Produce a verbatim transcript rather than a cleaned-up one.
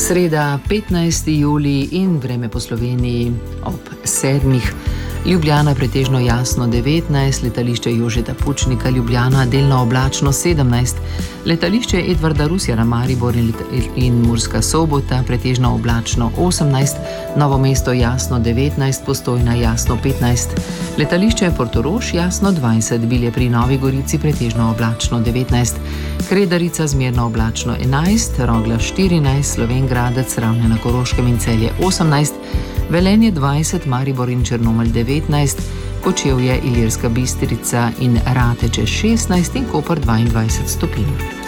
Sreda, petnajsti julij in vreme po Sloveniji ob sedmih. Ljubljana pretežno jasno devetnajst, letališče Jožeta Pučnika Ljubljana delno oblačno sedemnajst, letališče Edvarda Rusjana Maribor in, in Murska Sobota pretežno oblačno osemnajst, Novo mesto jasno devetnajst, Postojna jasno petnajst, letališče Portorož jasno dvajset, Bilje pri Novi Gorici pretežno oblačno devetnajst, Kredarica zmerno oblačno enajst, Rogla štirinajst, Slovenj Gradec, Ravne na Koroškem in Celje osemnajst, Velenje dvajset, Maribor in Črnomelj devetnajst, Kočevje, Ilirska Bistrica in Rateče šestnajst in Koper dvaindvajset stopinj.